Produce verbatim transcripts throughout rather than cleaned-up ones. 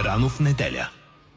Рано в неделя.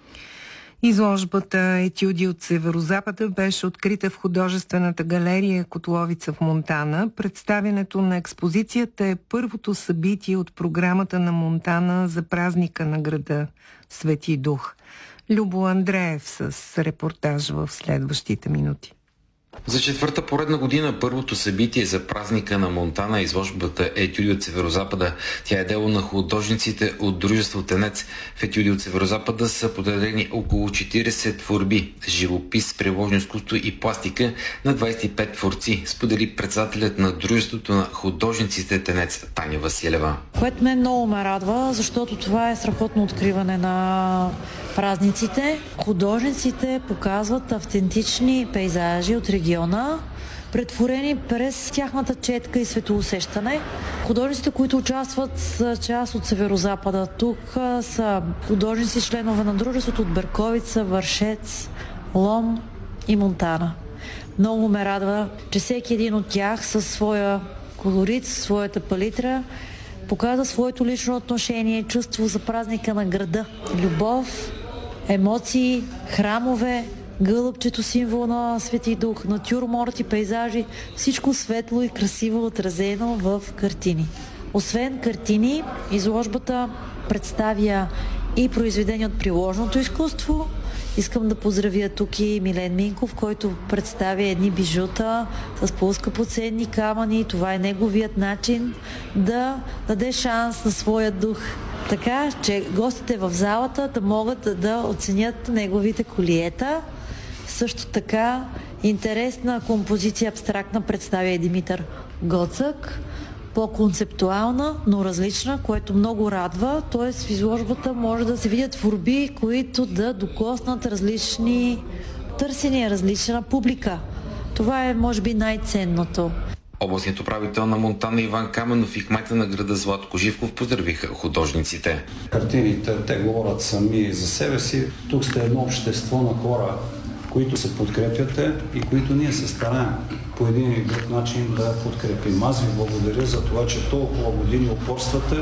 Изложбата "Етюди от Северозапада" беше открита в художествената галерия Котловица в Монтана. Представянето на експозицията е първото събитие от програмата на Монтана за празника на града Свети Дух. Любо Андреев с репортаж в следващите минути. За четвърта поредна година първото събитие за празника на Монтана е изложбата "Етюди от Северозапада". Тя е дело на художниците от дружество Тенец. В "Етюди от Северозапада" са подредени около четиридесет творби, живопис, приложно изкуство и пластика на двадесет и пет творци, сподели председателят на дружеството на художниците Тенец Таня Василева. Което мен много ме радва, защото това е страхотно откриване на празниците. Художниците показват автентични пейзажи от региона, претворени през тяхната четка и светоусещане. Художниците, които участват, са част от Северозапада. Тук са художници, членове на дружеството от Берковица, Вършец, Лом и Монтана. Много ме радва, че всеки един от тях със своя колорит, своята палитра показва своето лично отношение, чувство за празника на града. Любов, емоции, храмове, гълъбчето, символ на Свети Дух, натюрморти, пейзажи, всичко светло и красиво отразено в картини. Освен картини, изложбата представя и произведения от приложното изкуство. Искам да поздравя тук и Милен Минков, който представя едни бижута с по-скъпоценни камъни. Това е неговият начин да даде шанс на своя дух. Така, че гостите в залата да могат да оценят неговите колиета. Също така, интересна композиция абстрактна представя и Димитър Гоцък. По-концептуална, но различна, което много радва. Т.е. в изложбата може да се видят творби, които да докоснат различни търсения, различна публика. Това е, може би, най-ценното. Областният управител на Монтана Иван Каменов и кмета на града Златко Живков поздравиха художниците. Картините, те говорят сами за себе си. Тук сте едно общество на хора, които се подкрепяте и които ние се стараем по един или друг начин да подкрепим. Аз ви благодаря за това, че толкова години упорствате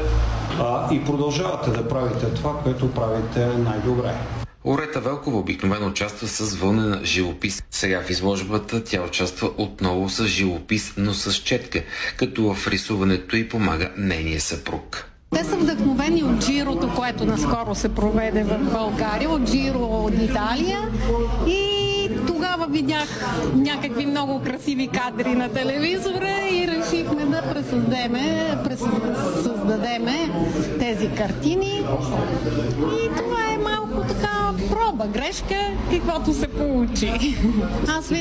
а, и продължавате да правите това, което правите най-добре. Орета Велкова обикновено участва с вълнена живопис. Сега в изложбата тя участва отново с живопис, но с четка, като в рисуването й помага нейния съпруг. Те са вдъхновени от Джирото, което наскоро се проведе в България, от Джиро от Италия, и тогава видях някакви много красиви кадри на телевизора и решихме да пресъздадеме, пресъздадеме тези картини. И това е малко така проба, грешка, каквото се получи. Аз